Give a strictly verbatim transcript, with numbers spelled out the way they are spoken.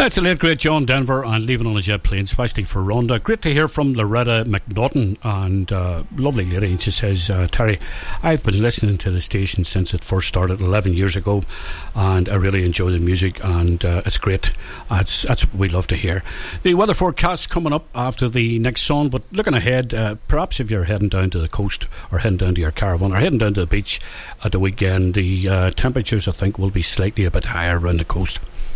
That's the late great John Denver and Leaving on a Jet Plane, especially for Rhonda. Great to hear from Loretta McNaughton, and uh, lovely lady. And she says, uh, Terry, I've been listening to the station since it first started eleven years ago, and I really enjoy the music, and uh, it's great. That's, that's what we love to hear. The weather forecast coming up after the next song, but looking ahead, uh, perhaps if you're heading down to the coast or heading down to your caravan or heading down to the beach at the weekend, the uh, temperatures I think will be slightly a bit higher around the coast.